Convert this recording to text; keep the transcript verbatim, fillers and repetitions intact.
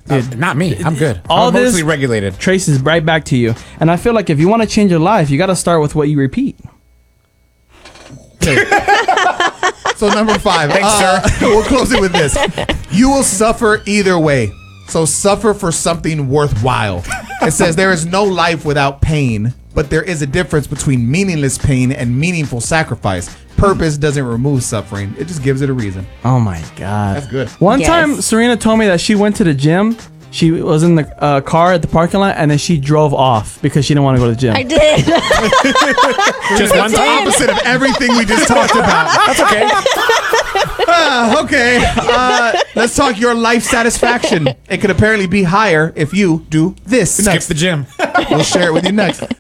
Uh, not me. I'm good. All I'm this mostly regulated. traces right back to you. And I feel like if you want to change your life, you got to start with what you repeat. So number five. Thanks, uh, we'll close it with this. You will suffer either way. So suffer for something worthwhile. It says there is no life without pain, but there is a difference between meaningless pain and meaningful sacrifice. Purpose doesn't remove suffering. It just gives it a reason. Oh my God. That's good. One Yes. time, Serena told me that she went to the gym. She was in the uh, car at the parking lot, and then she drove off because she didn't want to go to the gym. I did. Just one That's the time. opposite of everything we just talked about. That's okay. Uh, okay, uh, let's talk your life satisfaction. It could apparently be higher if you do this. Skip Next. the gym. We'll share it with you next.